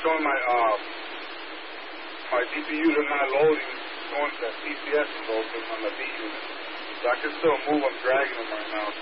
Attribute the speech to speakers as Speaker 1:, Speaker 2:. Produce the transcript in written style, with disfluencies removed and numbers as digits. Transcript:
Speaker 1: showing my DPUs are not loading, showing that PCS is open on the B unit. So I can still move, I'm dragging them right now. So